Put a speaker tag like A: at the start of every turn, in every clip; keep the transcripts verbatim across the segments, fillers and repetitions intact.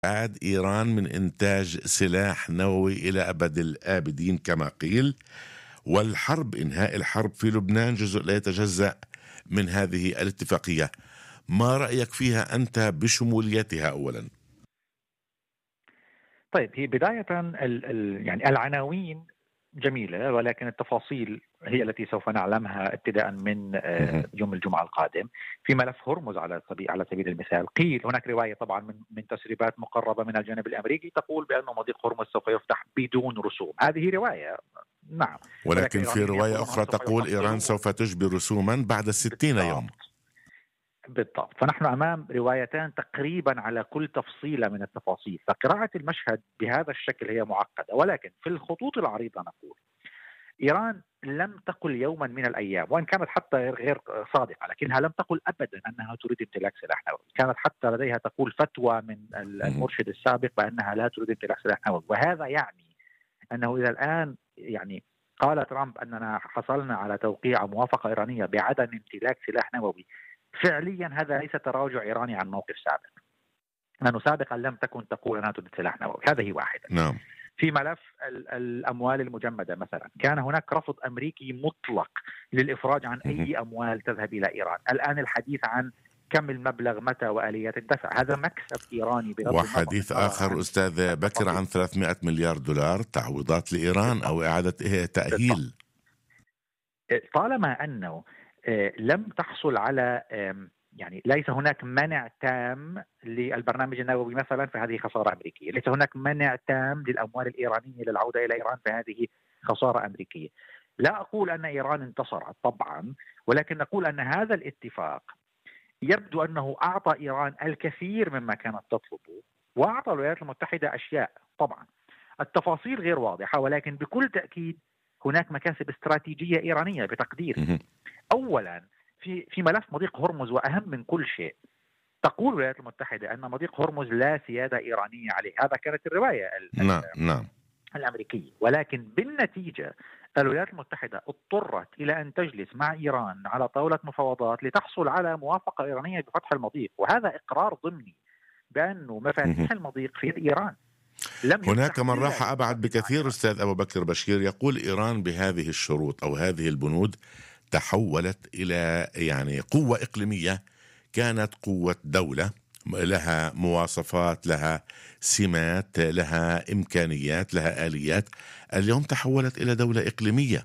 A: عاد إيران من إنتاج سلاح نووي إلى أبد الآبدين كما قيل، والحرب إنهاء الحرب في لبنان جزء لا يتجزأ من هذه الاتفاقية. ما رأيك فيها أنت بشموليتها أولا؟
B: طيب، هي بداية ال ال يعني العناوين جميلة، ولكن التفاصيل هي التي سوف نعلمها ابتداء من
A: مهم.
B: يوم الجمعة القادم. في ملف هرمز على سبيل على سبيل المثال، قيل هناك رواية طبعا من من تسريبات مقربة من الجانب الأمريكي تقول بأن مضيق هرمز سوف يفتح بدون رسوم. هذه رواية، نعم، ولكن
A: ولكن في
B: الإيرانيين
A: رواية
B: يقولون أنه
A: أخرى
B: سوف
A: تقول
B: يفتح
A: إيران
B: بدون.
A: سوف تجبي رسوما بعد الستين يوم.
B: بالضبط، بالضبط. فنحن أمام روايتان تقريبا على كل تفصيلة من التفاصيل، فقراءة المشهد بهذا الشكل هي معقدة. ولكن في الخطوط العريضة نقول إيران لم تقل يوما من الأيام، وإن كانت حتى غير صادقة، لكنها لم تقل أبدا أنها تريد امتلاك سلاح نووي. كانت حتى لديها تقول فتوى من
A: مهم.
B: المرشد السابق بأنها لا تريد امتلاك سلاح نووي. وهذا يعني أنه إذا الآن يعني قال ترامب أننا حصلنا على توقيع موافقة إيرانية بعدم امتلاك سلاح نووي، فعليا هذا ليس تراجع إيراني عن موقف سابق، لأنه سابقا لم تكن تقول أنها تريد سلاح نووي. هذه واحدة.
A: نعم.
B: في ملف الأموال المجمدة مثلا، كان هناك رفض أمريكي مطلق للإفراج عن
A: مهم.
B: أي أموال تذهب إلى إيران. الآن الحديث عن كم المبلغ، متى، وآليات الدفع. هذا مكسب إيراني بغض النظر
A: وحديث آخر
B: عن
A: أستاذ بكر
B: التفاصيل.
A: عن ثلاثمائة مليار دولار تعويضات لإيران
B: بالضبط،
A: أو إعادة
B: بالضبط.
A: تأهيل.
B: طالما أنه لم تحصل على يعني ليس هناك منع تام للبرنامج النووي مثلا، فهذه خسارة أمريكية. ليس هناك منع تام للأموال الإيرانية للعودة إلى إيران، فهذه خسارة أمريكية. لا أقول أن إيران انتصرت طبعا، ولكن نقول أن هذا الاتفاق يبدو أنه أعطى إيران الكثير مما كانت تطلبه، وأعطى الولايات المتحدة أشياء. طبعا التفاصيل غير واضحة، ولكن بكل تأكيد هناك مكاسب استراتيجية إيرانية بتقديري.
A: مهم.
B: أولا، في في ملف مضيق هرمز، وأهم من كل شيء، تقول الولايات المتحدة أن مضيق هرمز لا سيادة إيرانية عليه. هذا كانت الرواية ال ال
A: نعم نعم.
B: الأمريكية. ولكن بالنتيجة الولايات المتحدة اضطرت إلى أن تجلس مع إيران على طاولة مفاوضات لتحصل على موافقة إيرانية بفتح المضيق، وهذا إقرار ضمني بأنه
A: مهم.
B: مفاتيح المضيق في يد إيران. لم
A: هناك
B: يفتح
A: من
B: إلا
A: راح أبعد
B: بالاتفاق مع
A: بكثير
B: إيران.
A: أستاذ أبو بكر بشير، يقول إيران بهذه الشروط أو هذه البنود تحولت إلى يعني قوة إقليمية، كانت قوة دولة لها مواصفات، لها سمات، لها إمكانيات، لها آليات. اليوم تحولت إلى دولة إقليمية.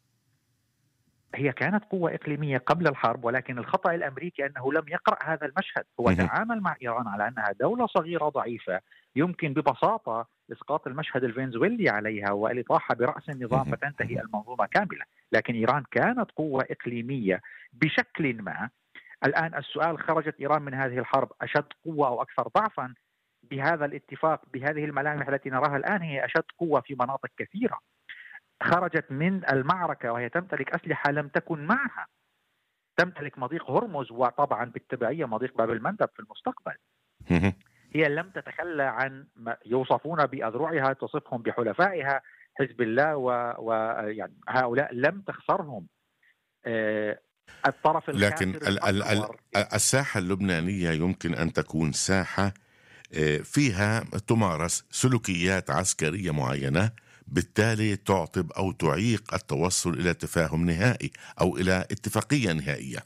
B: هي كانت قوة إقليمية قبل الحرب، ولكن الخطأ الأمريكي أنه لم يقرأ هذا المشهد. هو
A: مهم.
B: تعامل مع إيران على أنها دولة صغيرة ضعيفة يمكن ببساطة إسقاط المشهد الفنزويلي عليها والإطاحة برأس النظام
A: مهم.
B: فتنتهي
A: مهم.
B: المنظومة كاملة. لكن إيران كانت قوة إقليمية بشكل ما. الآن السؤال، خرجت إيران من هذه الحرب أشد قوة أو أكثر ضعفا؟ بهذا الاتفاق بهذه الملامح التي نراها الآن هي أشد قوة في مناطق كثيرة. خرجت من المعركة وهي تمتلك أسلحة لم تكن معها، تمتلك مضيق هرمز، وطبعا بالتبعية مضيق باب المندب في المستقبل.
A: مهم.
B: هي لم تتخلى عن ما يوصفون بأذرعها، تصفهم بحلفائها حزب الله، ويعني هؤلاء لم تخسرهم. آه، الطرف
A: لكن
B: الخاسر
A: ال- ال- ال-
B: الأكبر.
A: الساحة اللبنانية يمكن أن تكون ساحة آه، فيها تمارس سلوكيات عسكرية معينة، بالتالي تعطب أو تعيق التوصل إلى تفاهم نهائي أو إلى اتفاقية نهائية.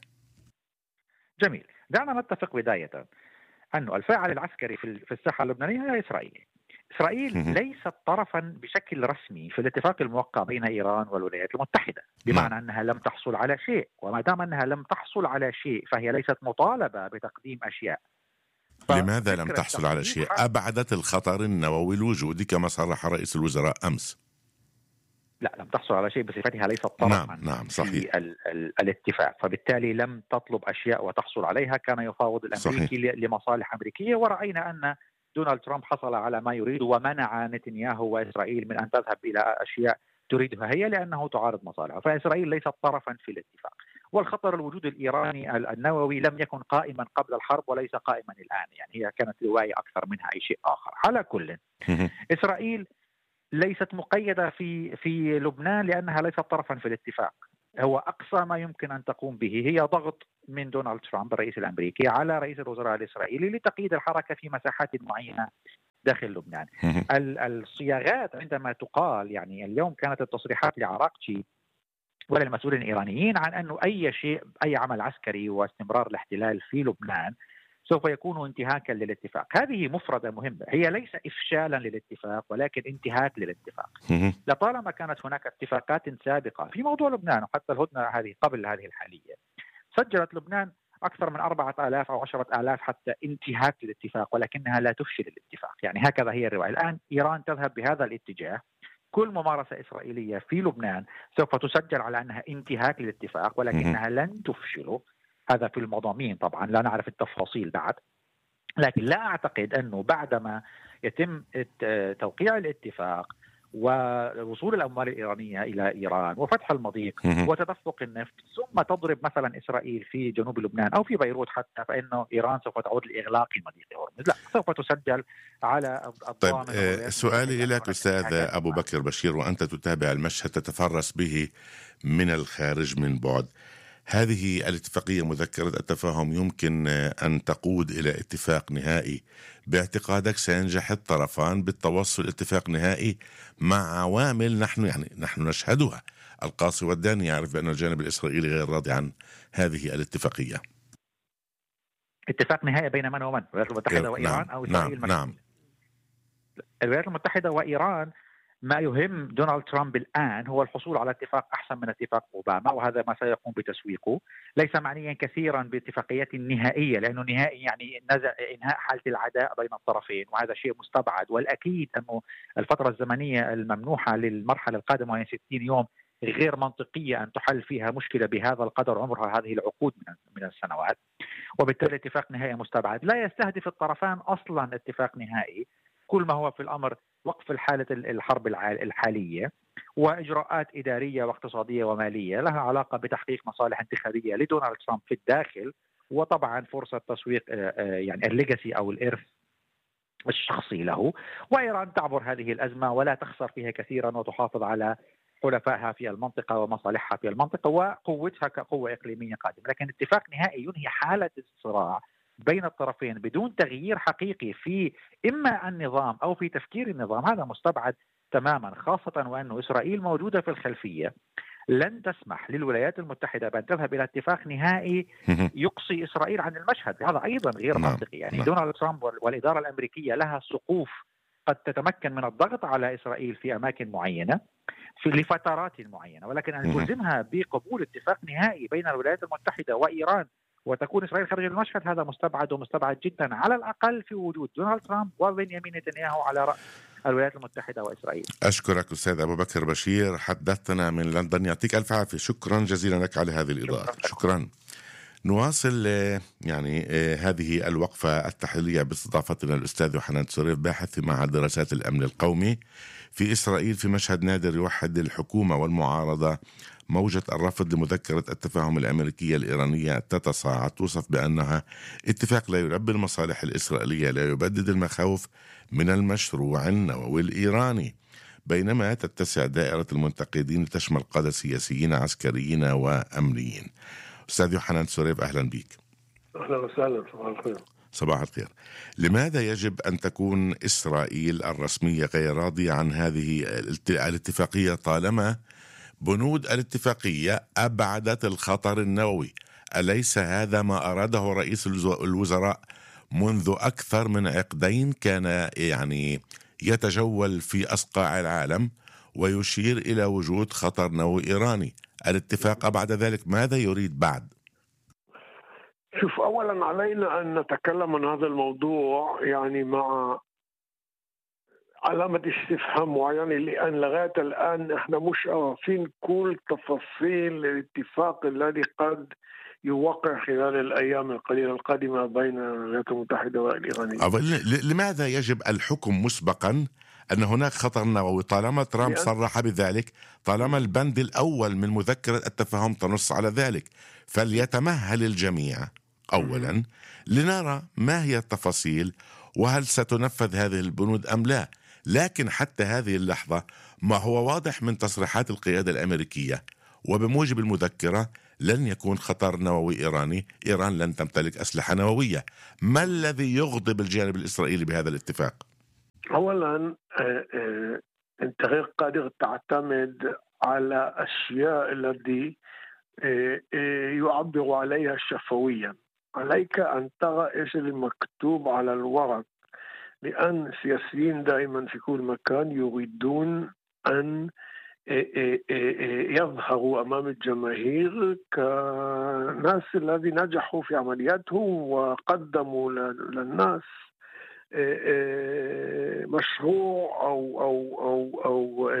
B: جميل، دعنا نتفق بداية أنه الفاعل العسكري في في الساحة اللبنانية هي إسرائيل. إسرائيل
A: مهم.
B: ليست طرفا بشكل رسمي في الاتفاق الموقع بين إيران والولايات المتحدة،
A: نعم.
B: بمعنى أنها لم تحصل على شيء، وما دام أنها لم تحصل على شيء فهي ليست مطالبة بتقديم أشياء.
A: لماذا لم
B: ففكرة
A: تحصل على
B: تقديم
A: شيء؟
B: حق،
A: أبعدت الخطر النووي الوجودي كما صرح رئيس الوزراء أمس.
B: لا، لم تحصل على شيء بصفتها ليست
A: نعم
B: طرفا
A: نعم
B: في
A: صحيح.
B: ال ال الاتفاق، فبالتالي لم تطلب أشياء وتحصل عليها. كان يفاوض الأمريكي
A: صحيح.
B: ل- لمصالح أمريكية، ورأينا أن دونالد ترامب حصل على ما يريد ومنع نتنياهو وإسرائيل من أن تذهب إلى أشياء تريدها هي، لأنه تعارض مصالحه. فإسرائيل ليست طرفا في الاتفاق. والخطر الوجود الإيراني ال- النووي لم يكن قائما قبل الحرب وليس قائما الآن، يعني هي كانت رواية أكثر منها أي شيء آخر. على كل،
A: مهم.
B: إسرائيل ليست مقيدة في في لبنان لأنها ليست طرفا في الاتفاق. هو أقصى ما يمكن أن تقوم به هي ضغط من دونالد ترامب الرئيس الأمريكي على رئيس الوزراء الإسرائيلي لتقييد الحركة في مساحات معينة داخل لبنان. الصياغات عندما تقال، يعني اليوم كانت التصريحات لعراقتشي وللمسؤولين الإيرانيين عن أنه أي شيء، أي عمل عسكري واستمرار الاحتلال في لبنان سوف يكون انتهاكا للاتفاق. هذه مفردة مهمة، هي ليس إفشالا للاتفاق ولكن انتهاك للاتفاق. لطالما كانت هناك اتفاقات سابقة في موضوع لبنان، وحتى الهدنة هذه قبل هذه الحالية سجلت لبنان أكثر من أربعة آلاف أو عشرة آلاف حتى انتهاك للاتفاق، ولكنها لا تفشل الاتفاق. يعني هكذا هي الرواية. الآن إيران تذهب بهذا الاتجاه، كل ممارسة إسرائيلية في لبنان سوف تسجل على أنها انتهاك للاتفاق ولكنها لن تفشله. هذا في المضامين، طبعا لا نعرف التفاصيل بعد، لكن لا أعتقد أنه بعدما يتم توقيع الاتفاق ووصول الأموال الإيرانية إلى إيران وفتح المضيق وتدفق النفط، ثم تضرب مثلا إسرائيل في جنوب لبنان أو في بيروت حتى، فإنه إيران سوف تعود لإغلاق مضيق هرمز. لا، سوف تسجل على الضامن.
A: طيب، سؤالي لك أستاذ أبو بكر بشير، وأنت تتابع المشهد تتفرس به من الخارج من بعد، هذه الاتفاقية مذكرة التفاهم يمكن أن تقود إلى اتفاق نهائي باعتقادك سينجح الطرفان بالتوصل اتفاق نهائي مع عوامل نحن يعني نحن نشهدها؟ القاصي والداني يعرف بأن الجانب الإسرائيلي غير راضي عن هذه الاتفاقية.
B: اتفاق نهائي بين من ومن؟ الولايات المتحدة وإيران؟
A: نعم
B: أو إسرائيل؟
A: نعم, نعم.
B: الولايات المتحدة وإيران، ما يهم دونالد ترامب الآن هو الحصول على اتفاق أحسن من اتفاق أوباما، وهذا ما سيقوم بتسويقه. ليس معنيا كثيرا باتفاقيات نهائية، لأنه نهائي يعني نزع إنهاء حالة العداء بين الطرفين، وهذا شيء مستبعد. والأكيد أنه الفترة الزمنية الممنوحة للمرحلة القادمة وهي ستين يوم غير منطقية أن تحل فيها مشكلة بهذا القدر عمرها هذه العقود من السنوات، وبالتالي اتفاق نهائي مستبعد. لا يستهدف الطرفان أصلا اتفاق نهائي، كل ما هو في الأمر وقف الحالة الحرب الحالية وإجراءات إدارية واقتصادية ومالية لها علاقة بتحقيق مصالح انتخابية لدونالد ترامب في الداخل، وطبعا فرصة تسويق يعني الليجاسي أو الإرث الشخصي له. وإيران تعبر هذه الأزمة ولا تخسر فيها كثيرا، وتحافظ على حلفائها في المنطقة ومصالحها في المنطقة وقوتها كقوة إقليمية قادمة. لكن اتفاق نهائي ينهي حالة الصراع بين الطرفين بدون تغيير حقيقي في إما النظام أو في تفكير النظام، هذا مستبعد تماما، خاصة وأن إسرائيل موجودة في الخلفية. لن تسمح للولايات المتحدة بأن تذهب إلى اتفاق نهائي يقصي إسرائيل عن المشهد. هذا أيضا غير منطقي. يعني دونالد ترامب والإدارة الأمريكية لها سقوف قد تتمكن من الضغط على إسرائيل في أماكن معينة في لفترات معينة، ولكن أن تلزمها بقبول اتفاق نهائي بين الولايات المتحدة وإيران وتكون إسرائيل خارج المشهد، هذا مستبعد ومستبعد جدا، على الأقل في وجود دونالد ترامب وبنيامين نتنياهو على رأس الولايات المتحدة وإسرائيل.
A: أشكرك أستاذ أبو بكر بشير، حدثنا من لندن، يعطيك ألف عافية. شكرا جزيلا لك على هذه الإضاءة. شكرا, شكرا. نواصل يعني هذه الوقفة التحليلية باستضافتنا الأستاذ يوحنان سوريف، باحث في معهد دراسات الأمن القومي في إسرائيل، في مشهد نادر يوحد الحكومة والمعارضة. موجة الرفض لمذكرة التفاهم الأمريكية الإيرانية تتصاعد، توصف بأنها اتفاق لا يلبي المصالح الإسرائيلية، لا يبدد المخاوف من المشروع النووي الإيراني، بينما تتسع دائرة المنتقدين لتشمل قادة سياسيين عسكريين وأمنيين. أستاذ يوحنان سوريف، أهلا بك.
C: أهلا وسهلا. صباح الخير.
A: صباح الخير. لماذا يجب أن تكون إسرائيل الرسمية غير راضية عن هذه الاتفاقية طالما بنود الاتفاقية أبعدت الخطر النووي؟ أليس هذا ما أراده رئيس الوزراء منذ أكثر من عقدين؟ كان يعني يتجول في أصقاع العالم ويشير إلى وجود خطر نووي إيراني. الاتفاق أبعد ذلك، ماذا يريد بعد؟
C: شوف، أولا علينا أن نتكلم عن هذا الموضوع يعني مع علامة استفهام معينة، لأن لغاية الآن احنا مش عارفين كل تفاصيل الاتفاق الذي قد يوقع خلال الأيام القليلة القادمة بين الولايات المتحدة والإيرانية.
A: لماذا يجب الحكم مسبقا أن هناك خطر نووي طالما ترامب صرح بذلك، طالما البند الأول من مذكرة التفاهم تنص على ذلك؟ فليتمهل الجميع أولا لنرى ما هي التفاصيل وهل ستنفذ هذه البنود أم لا. لكن حتى هذه اللحظة ما هو واضح من تصريحات القيادة الأمريكية وبموجب المذكرة لن يكون خطر نووي إيراني، إيران لن تمتلك أسلحة نووية. ما الذي يغضب الجانب الإسرائيلي بهذا الاتفاق؟
C: أولا آه، آه، أنت غير قادر تعتمد على أشياء التي آه، آه، يعبر عليها شفويا. عليك أن ترى إيش المكتوب على الورق، لأن السياسيين دائما في كل مكان يريدون أن يظهروا أمام الجماهير كناس الذي نجحوا في عملياتهم وقدموا للناس مشروع أو أو أو أو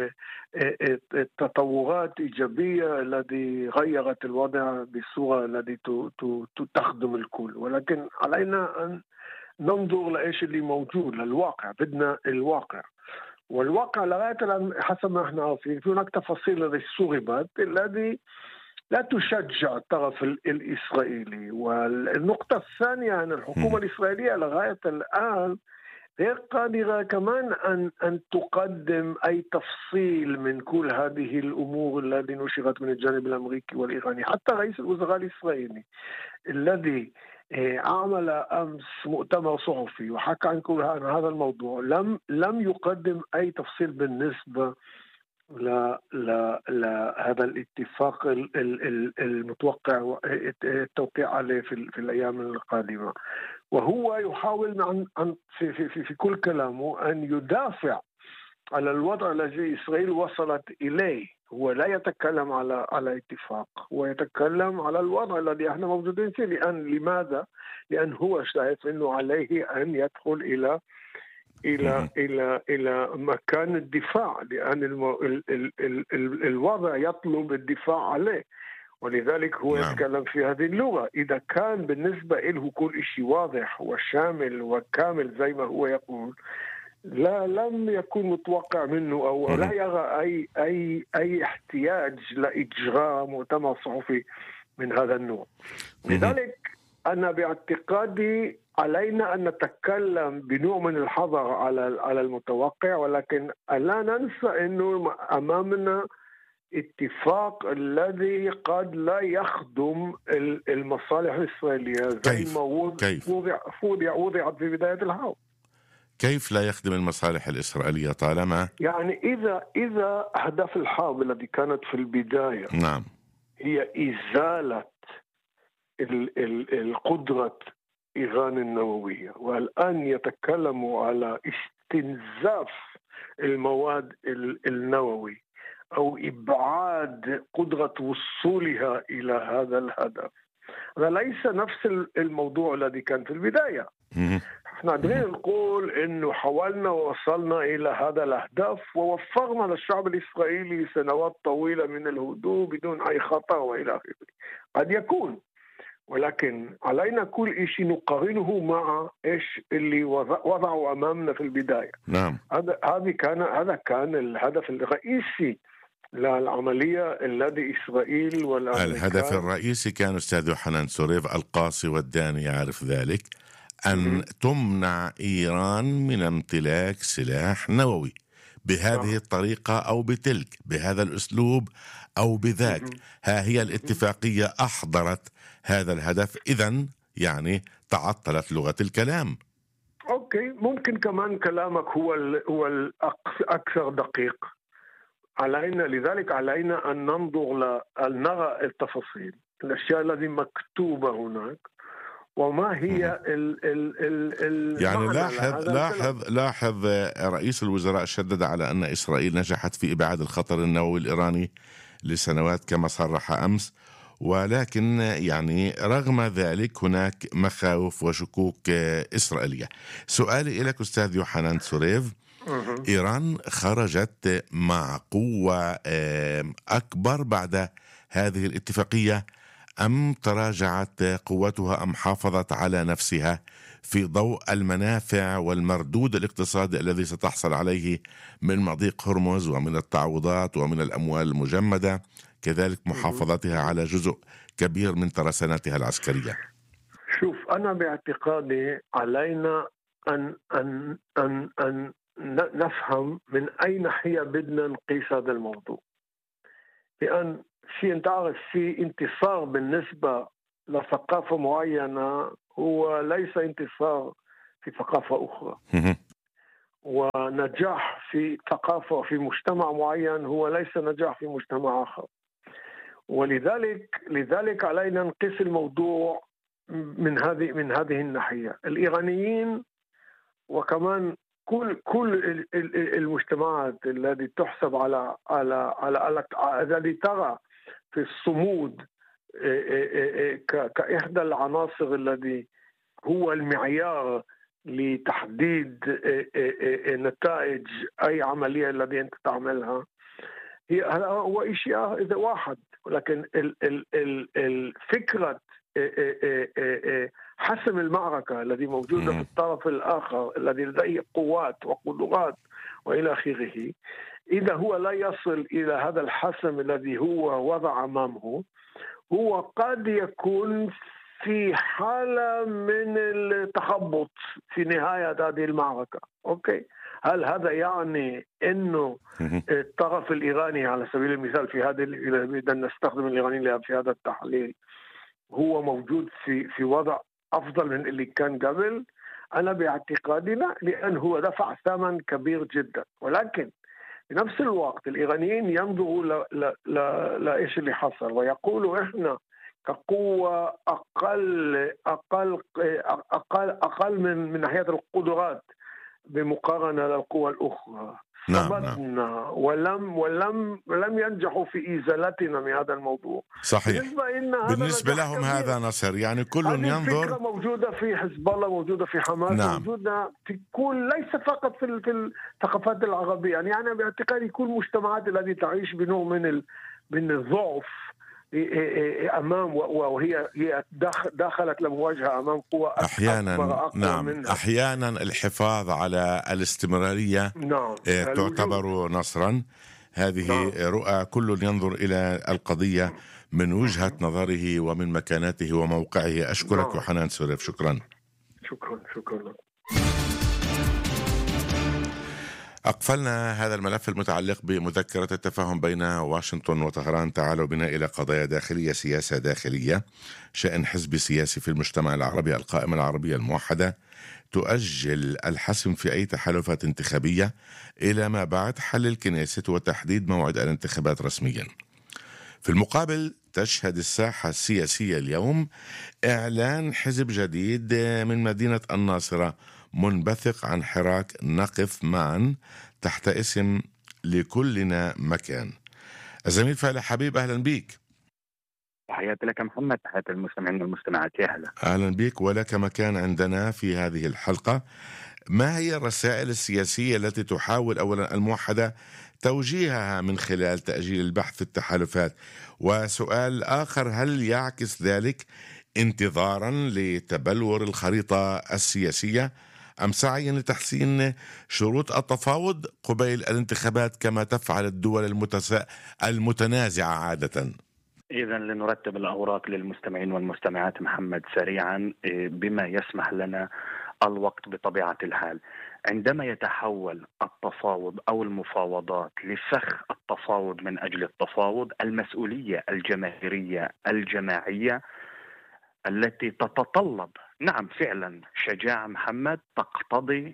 C: تطورات إيجابية التي غيرت الوضع بصورة التي تخدم الكل. ولكن علينا أن ننظر لإيش اللي موجود، للواقع. بدنا الواقع، والواقع لغاية الآن حسب ما احنا عارفين في هناك تفاصيل التي سربت الذي لا تشجع الطرف الإسرائيلي. والنقطة الثانية أن الحكومة الإسرائيلية لغاية الآن غير قادرة كمان أن أن تقدم أي تفصيل من كل هذه الأمور التي نشرت من الجانب الأمريكي والإيراني. حتى رئيس الوزراء الإسرائيلي الذي عمل أمس مؤتمر صحفي وحكى عن كل هذا الموضوع لم لم يقدم أي تفصيل بالنسبة ل لهذا الاتفاق المتوقع التوقيع عليه في, في الأيام القادمة. وهو يحاول عن في, في, في, في كل كلامه أن يدافع على الوضع الذي إسرائيل وصلت إليه. هو لا يتكلم على على اتفاق، هو يتكلم على الوضع الذي احنا موجودين فيه. لأن لماذا؟ لأن هو شايف إنه عليه أن يدخل إلى إلى إلى إلى مكان الدفاع، لأن المو... ال... ال... ال... ال... الوضع يطلب الدفاع عليه، ولذلك هو نعم. يتكلم في هذه اللغة. إذا كان بالنسبة له كل شيء واضح وشامل وكامل زي ما هو يقول، لا لم يكن متوقع منه أو لا يرى أي أي أي احتياج لإجراء مؤتمر صحفي من هذا النوع. لذلك أنا باعتقادي علينا أن نتكلم بنوع من الحذر على على المتوقع، ولكن لا ننسى إنه أمامنا اتفاق الذي قد لا يخدم المصالح الإسرائيلية زي ما وضع وضع وضعت في بداية الحرب.
A: كيف لا يخدم المصالح الإسرائيلية طالما
C: يعني إذا إذا أهداف الحرب التي كانت في البداية
A: نعم
C: هي إزالة ال ال القدرة إيران النووية، والآن يتكلموا على استنزاف المواد النووي أو إبعاد قدرة وصولها إلى هذا الهدف، هذا ليس نفس الموضوع الذي كان في البداية. احنا قادرين نقول انه حاولنا ووصلنا الى هذا الاهداف ووفرنا للشعب الاسرائيلي سنوات طويله من الهدوء بدون اي خطر والى اخره. قد يكون، ولكن علينا كل شيء نقارنه مع ايش اللي وضعوا امامنا في البدايه.
A: نعم.
C: هذا هذه كان هذا كان الهدف الرئيسي للعمليه الذي اسرائيل والامريكان.
A: الهدف الرئيسي كان استاذ يوحنان سوريف القاصي والداني يعرف ذلك، أن تمنع إيران من امتلاك سلاح نووي بهذه الطريقة أو بتلك، بهذا الأسلوب أو بذاك. ها هي الاتفاقية أحضرت هذا الهدف، إذن يعني تعطلت لغة الكلام.
C: أوكي، ممكن كمان كلامك هو هو الأكثر دقيق. علينا لذلك علينا أن ننظر أن نرى التفاصيل، الأشياء التي مكتوبة هناك وما هي ال ال ال ال
A: يعني لاحظ لاحظ لاحظ رئيس الوزراء شدد على أن إسرائيل نجحت في إبعاد الخطر النووي الإيراني لسنوات كما صرح أمس، ولكن يعني رغم ذلك هناك مخاوف وشكوك إسرائيلية. سؤالي إليك أستاذ يوحنان سوريف، إيران خرجت مع قوة أكبر بعد هذه الاتفاقية أم تراجعت قوتها أم حافظت على نفسها في ضوء المنافع والمردود الاقتصادي الذي ستحصل عليه من مضيق هرمز ومن التعويضات ومن الأموال المجمدة، كذلك محافظتها على جزء كبير من ترسانتها العسكرية؟
C: شوف، أنا باعتقادي علينا أن أن أن أن نفهم من أي ناحية بدنا نقيس هذا الموضوع، لأن في أنت عارف في انتصار بالنسبة لثقافة معينة هو ليس انتصار في ثقافة أخرى. ونجاح في ثقافة وفي مجتمع معين هو ليس نجاح في مجتمع آخر. ولذلك لذلك علينا نقيس الموضوع من هذه من هذه الناحية. الإيرانيين وكمان كل كل المجتمعات التي تحسب على على على الذي ترى في الصمود كإحدى العناصر الذي هو المعيار لتحديد نتائج أي عملية التي أنت تعملها، هي هو شيء إذا واحد. ولكن الفكرة حسم المعركة الذي موجودة في الطرف الآخر الذي لديه قوات وقدرات وإلى آخره، إذا هو لا يصل إلى هذا الحسم الذي هو وضع أمامه، هو قد يكون في حالة من التخبط في نهاية هذه المعركة. أوكي، هل هذا يعني أنه الطرف الإيراني على سبيل المثال في هذا، إذا نستخدم الإيرانيين في هذا التحليل، هو موجود في في وضع أفضل من اللي كان قبل؟ أنا باعتقادنا لأن هو دفع ثمن كبير جدا. ولكن في نفس الوقت الإيرانيين ينظروا لإيش اللي حصل ويقولوا إحنا كقوة أقل أقل أقل أقل من من ناحية القدرات بمقارنة للقوى الأخرى. صمدنا ولم ولم ولم ينجحوا في إزالتنا من هذا الموضوع.
A: صحيح. بالنسبة, بالنسبة لهم هذا نصر، يعني كل ينظر.
C: الفكرة موجودة في حزب الله، موجودة في حماس، نعم. موجودة في كل، ليس فقط في في الثقافات العربية. يعني أنا باعتقادي كل المجتمعات التي تعيش بنوع من ال من الضعف أمام، وهي هي دخلت لمواجهة أمام قوة
A: أحيانا
C: أكبر
A: نعم
C: منها.
A: أحيانا الحفاظ على الاستمرارية
C: نعم.
A: تعتبر نصرا. هذه نعم. رؤى كل ينظر إلى القضية من وجهة نظره ومن مكانته وموقعه. أشكرك نعم. يوحنان سوريف، شكرا
C: شكرا شكرا.
A: أقفلنا هذا الملف المتعلق بمذكرة التفاهم بين واشنطن وطهران. تعالوا بنا إلى قضايا داخلية، سياسة داخلية. شأن حزب سياسي في المجتمع العربي، القائمة العربية الموحدة، تؤجل الحسم في أي تحالفات انتخابية إلى ما بعد حل الكنيسة وتحديد موعد الانتخابات رسميا. في المقابل تشهد الساحة السياسية اليوم إعلان حزب جديد من مدينة الناصرة منبثق عن حراك نقف معا تحت اسم لكلنا مكان. الزميل فالح حبيب، أهلا بيك.
D: تحياتي لك محمد، تحياتي المستمعين والمستمعات. يا هلا.
A: أهلا بيك ولك مكان عندنا في هذه الحلقة. ما هي الرسائل السياسية التي تحاول أولا الموحدة توجيهها من خلال تأجيل البحث في التحالفات؟ وسؤال آخر، هل يعكس ذلك انتظارا لتبلور الخريطة السياسية أم سعيا لتحسين شروط التفاوض قبيل الانتخابات كما تفعل الدول المتسا... المتنازعة عادة؟
D: إذا لنرتب الأوراق للمستمعين والمستمعات محمد سريعا بما يسمح لنا الوقت بطبيعة الحال. عندما يتحول التفاوض أو المفاوضات لفخ التفاوض من أجل التفاوض، المسؤولية الجماهيرية الجماعية التي تتطلب نعم فعلا شجاعة محمد تقتضي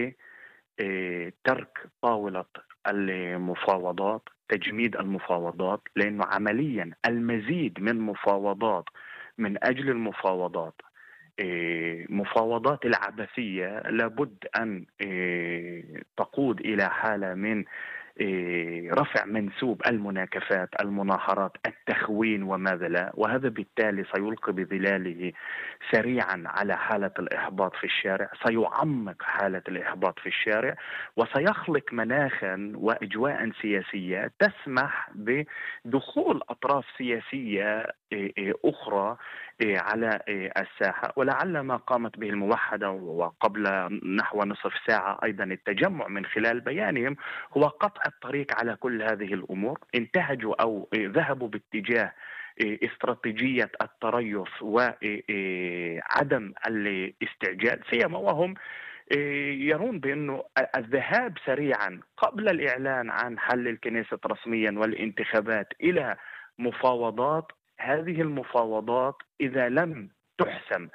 D: بترك طاولة المفاوضات، تجميد المفاوضات، لأنه عمليا المزيد من مفاوضات من أجل المفاوضات، مفاوضات العبثية لابد أن تقود إلى حالة من رفع منسوب المناكفات، المناحرات، التخوين وماذا لا، وهذا بالتالي سيلقي بظلاله سريعا على حالة الإحباط في الشارع، سيعمق حالة الإحباط في الشارع، وسيخلق مناخا وأجواء سياسية تسمح بدخول أطراف سياسية أخرى على الساحة. ولعل ما قامت به الموحدة وقبل نحو نصف ساعة أيضا التجمع من خلال بيانهم هو قطع الطريق على كل هذه الأمور. انتهجوا أو ذهبوا باتجاه استراتيجية التريث وعدم الاستعجال، سيما وهم يرون بأنه الذهاب سريعا قبل الإعلان عن حل الكنيسة رسميا والانتخابات إلى مفاوضات. هذه المفاوضات إذا لم تحسم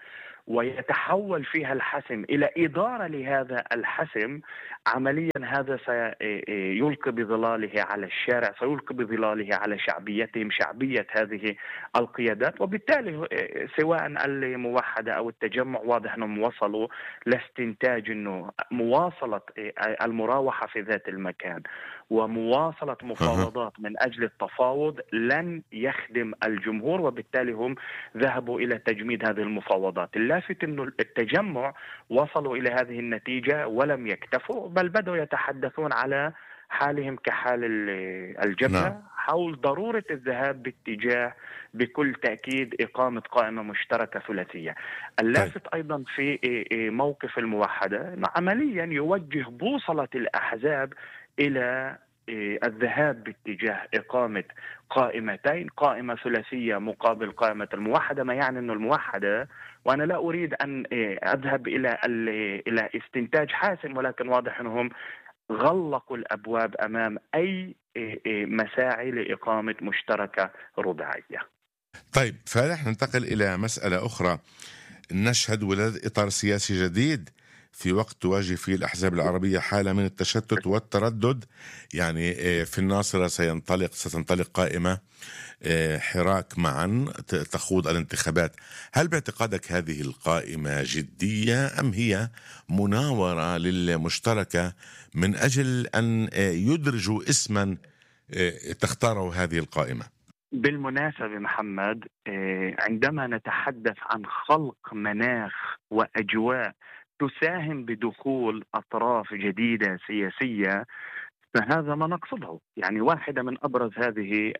D: ويتحول فيها الحسم إلى إدارة لهذا الحسم، عمليا هذا سيلقي بظلاله على الشارع، سيلقي بظلاله على شعبيتهم، شعبية هذه القيادات. وبالتالي سواء الموحدة أو التجمع واضح أنهم وصلوا لاستنتاج أنه مواصلة المراوحة في ذات المكان ومواصلة مفاوضات من أجل التفاوض لن يخدم الجمهور، وبالتالي هم ذهبوا إلى تجميد هذه المفاوضات. اللافت أن التجمع وصلوا إلى هذه النتيجة ولم يكتفوا، بل بدأوا يتحدثون على حالهم كحال الجبهة
A: نعم.
D: حول ضرورة الذهاب باتجاه بكل تأكيد إقامة قائمة مشتركة ثلاثية. اللافت أيضا في موقف الموحدة عمليا يوجه بوصلة الأحزاب إلى الذهاب باتجاه إقامة قائمتين، قائمة ثلاثية مقابل قائمة الموحدة، ما يعني أن الموحدة، وأنا لا أريد أن أذهب إلى إلى استنتاج حاسم، ولكن واضح أنهم غلقوا الأبواب أمام أي مساعي لإقامة مشتركة رباعية.
A: طيب، فنحن ننتقل إلى مسألة أخرى. نشهد ولادة إطار سياسي جديد في وقت تواجه فيه الأحزاب العربية حالة من التشتت والتردد. يعني في الناصرة سينطلق ستنطلق قائمة حراك معا تخوض الانتخابات. هل باعتقادك هذه القائمة جدية أم هي مناورة للمشتركة من أجل أن يدرجوا اسما تختاروا هذه القائمة؟
D: بالمناسبة محمد، عندما نتحدث عن خلق مناخ وأجواء تساهم بدخول أطراف جديدة سياسية، فهذا ما نقصده. يعني واحدة من أبرز هذه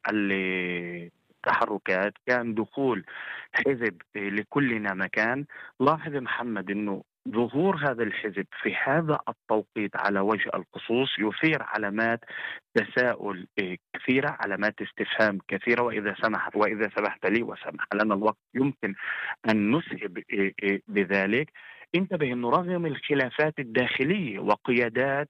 D: التحركات كان دخول حزب لكلنا مكان. لاحظ محمد أنه ظهور هذا الحزب في هذا التوقيت على وجه الخصوص يثير علامات تساؤل كثيرة، علامات استفهام كثيرة. وإذا سمحت وإذا سمحت لي وسمح لنا الوقت يمكن أن نسهب بذلك. انتبه أنه رغم الخلافات الداخلية وقيادات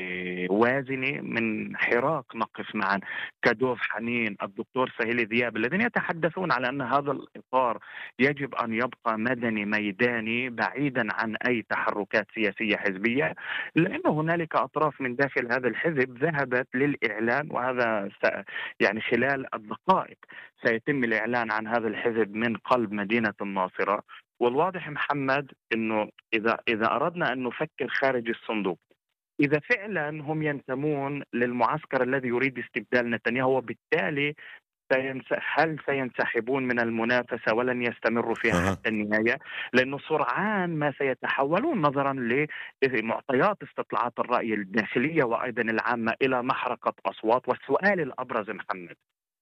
D: وازنة من حراك نقف معا كدوف حنين، الدكتور سهيل ذياب، الذين يتحدثون على أن هذا الإطار يجب أن يبقى مدني ميداني بعيدا عن أي تحركات سياسية حزبية، لأن هنالك أطراف من داخل هذا الحزب ذهبت للإعلان، وهذا يعني خلال الدقائق سيتم الإعلان عن هذا الحزب من قلب مدينة الناصرة. والواضح محمد أنه إذا إذا أردنا أن نفكر خارج الصندوق، إذا فعلا هم ينتمون للمعسكر الذي يريد استبدال نتنياهو، وبالتالي هل سينسحبون من المنافسة ولن يستمروا فيها حتى النهاية؟ لأنه سرعان ما سيتحولون نظرا لمعطيات استطلاعات الرأي الداخلية وأيضا العامة إلى محرقة أصوات. والسؤال الأبرز محمد،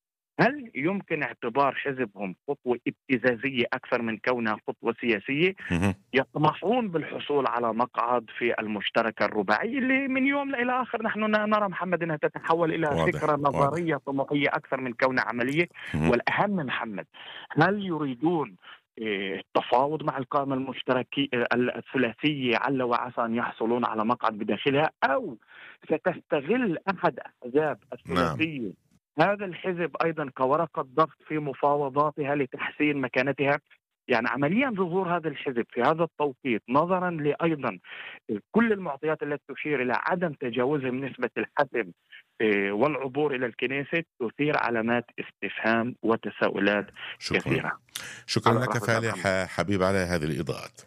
D: هل يمكن اعتبار حزبهم خطوة ابتزازية أكثر من كونها خطوة سياسية؟ يطمحون بالحصول على مقعد في المشتركة الرباعية اللي من يوم إلى آخر نحن نرى محمد أنها تتحول إلى واضح. فكرة نظرية واضح. طموحية أكثر من كونها عملية. والأهم محمد، هل يريدون التفاوض مع القائمة المشتركية الثلاثية عل وعسى أن يحصلون على مقعد بداخلها، أو ستستغل أحد أحزاب الثلاثية نعم. هذا الحزب أيضا كورقة ضغط في مفاوضاتها لتحسين مكانتها؟ يعني عمليا ظهور هذا الحزب في هذا التوقيت نظرا لأيضا كل المعطيات التي تشير إلى عدم تجاوزهم نسبة الحسم والعبور إلى الكنيسة تثير علامات استفهام وتساؤلات
A: شكرا.
D: كثيرة.
A: شكرا لك فالح حبيب على هذه الإضاءات.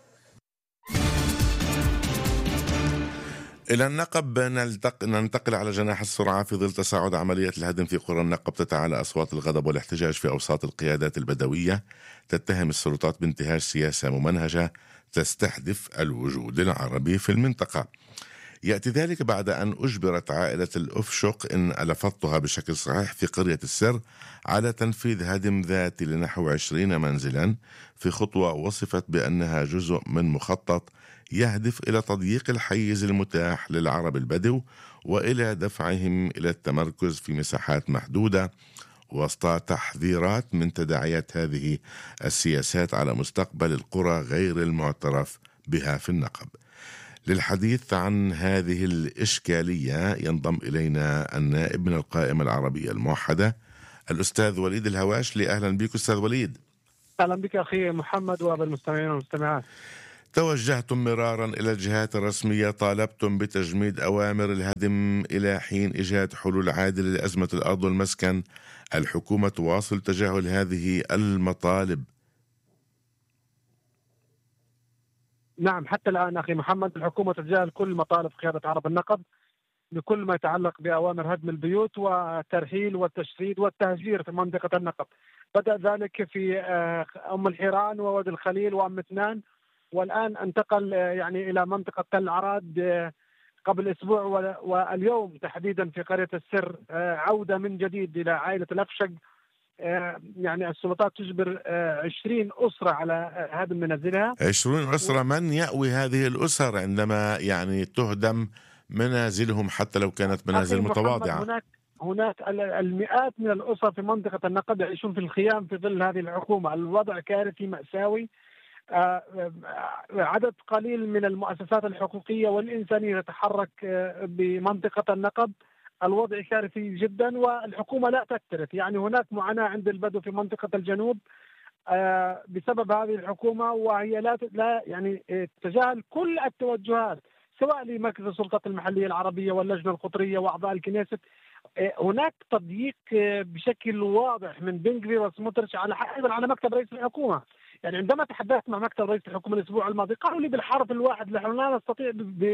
A: إلى النقب ننتقل على جناح السرعة في ظل تصاعد عملية الهدم في قرى النقب. تتعالى أصوات الغضب والاحتجاج في أوساط القيادات البدوية تتهم السلطات بانتهاج سياسة ممنهجة تستهدف الوجود العربي في المنطقة. يأتي ذلك بعد أن أجبرت عائلة الأفشق إن ألفظتها بشكل صحيح في قرية السر على تنفيذ هدم ذاتي لنحو عشرين منزلا في خطوة وصفت بأنها جزء من مخطط يهدف إلى تضييق الحيز المتاح للعرب البدو وإلى دفعهم إلى التمركز في مساحات محدودة، وسط تحذيرات من تداعيات هذه السياسات على مستقبل القرى غير المعترف بها في النقب. للحديث عن هذه الإشكالية ينضم إلينا النائب من القائمة العربية الموحدة الأستاذ وليد الهواشلي. أهلا بك أستاذ وليد.
E: أهلا بك أخي محمد وبالمستمعين والمستمعات.
A: توجهتم مرارا إلى الجهات الرسمية، طالبتم بتجميد أوامر الهدم إلى حين إيجاد حلول عادلة لأزمة الأرض والمسكن. الحكومة تواصل تجاهل هذه المطالب.
E: نعم، حتى الآن أخي محمد الحكومة تتجاهل كل مطالب قيادة عرب النقب بكل ما يتعلق بأوامر هدم البيوت والترحيل والتشريد والتهجير في منطقة النقب. بدأ ذلك في أم الحيران ووادي الخليل وأم اثنان، والآن انتقل يعني إلى منطقة تل عراد قبل أسبوع، واليوم تحديدا في قرية السر عودة من جديد إلى عائلة الأفشق. يعني السلطات تجبر عشرين أسرة على هدم منازلها.
A: عشرين أسرة، من يأوي هذه الأسر عندما يعني تهدم منازلهم حتى لو كانت منازل متواضعة؟
E: هناك هناك المئات من الأسر في منطقة النقب يعيشون في الخيام في ظل هذه الحكومة. الوضع كارثي مأساوي. عدد قليل من المؤسسات الحقوقية والإنسانية تتحرك بمنطقة النقب. الوضع كارثي جدا والحكومة لا تكترث. يعني هناك معاناة عند البدو في منطقة الجنوب بسبب هذه الحكومة، وهي لا لا يعني تجاهل كل التوجهات سواء لمركز السلطات المحلية العربية واللجنة القطرية وأعضاء الكنيست. هناك تضييق بشكل واضح من بن غفير وسموتريتش على أيضا على مكتب رئيس الحكومة. يعني عندما تحدثت مع مكتب رئيس الحكومة الأسبوع الماضي قالوا لي بالحرف الواحد نحن لا نستطيع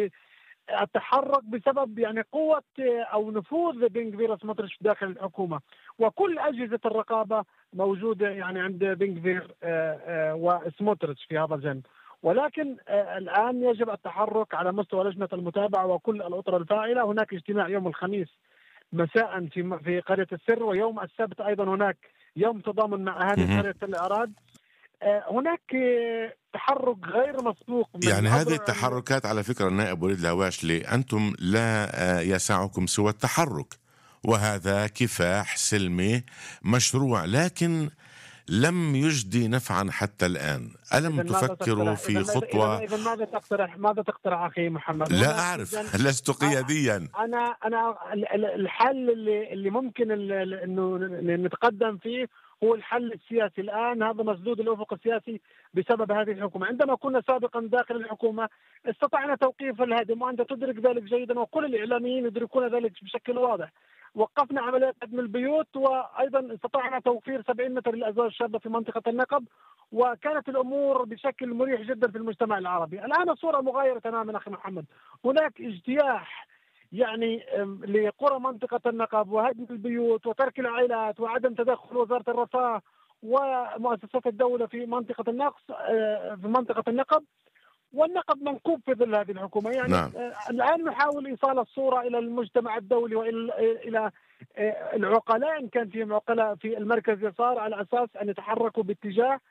E: التحرك بسبب يعني قوة أو نفوذ بن غفير وسموتريتش داخل الحكومة، وكل أجهزة الرقابة موجودة يعني عند بن غفير وسموتريتش في هذا الجانب. ولكن الآن يجب التحرك على مستوى لجنة المتابعة وكل الأطر الفاعلة. هناك اجتماع يوم الخميس مساء في في قرية السر، ويوم السبت أيضا هناك يوم تضامن مع أهالي قرية تل عراد. هناك تحرك غير مسبوق.
A: يعني هذه التحركات على فكرة النائب وليد الهواشلي، أنتم لا يسعكم سوى التحرك، وهذا كفاح سلمي مشروع، لكن لم يجدي نفعا حتى الآن. ألم تفكروا في خطوة؟
E: إذا ماذا تقترح ماذا تقترح أخي محمد؟
A: لا أعرف، لست قياديا.
E: أنا أنا الحل اللي اللي ممكن إنه نتقدم فيه هو الحل السياسي. الآن هذا مسدود الأفق السياسي بسبب هذه الحكومة. عندما كنا سابقا داخل الحكومة استطعنا توقيف الهدم، وأنت تدرك ذلك جيدا وكل الإعلاميين يدركون ذلك بشكل واضح. وقفنا عمليات هدم البيوت، وأيضا استطعنا توفير سبعين متر للأزواج الشابة في منطقة النقب، وكانت الأمور بشكل مريح جدا في المجتمع العربي. الآن الصورة مغايرة تماما أخي محمد. هناك اجتياح يعني لقرى منطقة النقب وهدم البيوت وترك العائلات وعدم تدخل وزارة الرفاه ومؤسسات الدولة في منطقة النقص في منطقة النقب، والنقب منكوب في ظل هذه الحكومة. يعني نعم. الآن نحاول إيصال الصورة إلى المجتمع الدولي وإلى إلى العقلاء إن كان فيهم عقلاء في المركز يسار، على أساس أن يتحركوا باتجاه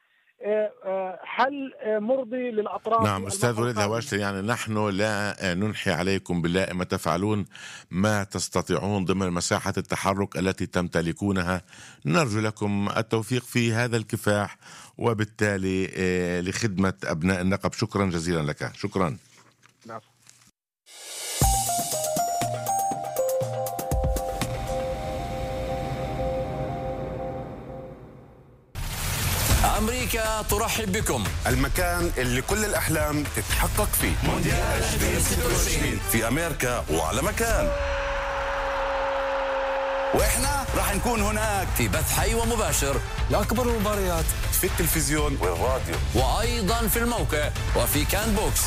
E: حل مرضي للأطراف.
A: نعم أستاذ وليد الهواشلي، يعني نحن لا ننحي عليكم باللائمة، تفعلون ما تستطيعون ضمن مساحة التحرك التي تمتلكونها. نرجو لكم التوفيق في هذا الكفاح، وبالتالي لخدمة أبناء النقب. شكرا جزيلا لك. شكرا.
E: نعم.
F: أمريكا ترحب بكم،
G: المكان اللي كل الأحلام تتحقق فيه.
F: مونديال ألفين وستة وعشرين
G: في أمريكا وعلى مكان،
F: وإحنا راح نكون هناك في بث حي ومباشر لأكبر المباريات
G: في التلفزيون والراديو،
F: وأيضا في الموقع وفي كان بوكس.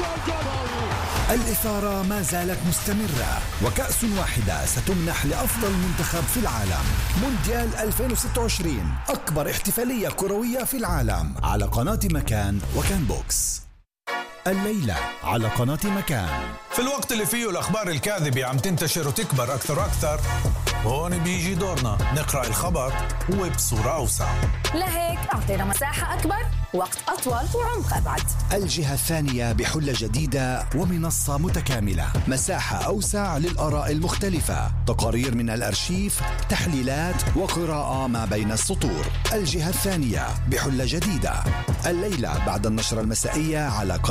H: الإثارة ما زالت مستمرة، وكأس واحدة ستمنح لأفضل منتخب في العالم. مونديال ألفين وستة وعشرين، أكبر احتفالية كروية في العالم، على قناة مكان وكان بوكس. الليلة على قناة مكان.
I: في الوقت اللي فيه الأخبار الكاذبة عم تنتشر وتكبر أكثر وأكثر، هون بيجي دورنا نقرأ الخبر وبصورة أوسع.
J: لهيك أعطينا مساحة أكبر، وقت أطول، وعمق أبعد.
H: الجهة الثانية بحلة جديدة ومنصة متكاملة، مساحة أوسع للآراء المختلفة، تقارير من الأرشيف، تحليلات وقراءة ما بين السطور. الجهة الثانية بحلة جديدة الليلة بعد النشرة المسائية على قناة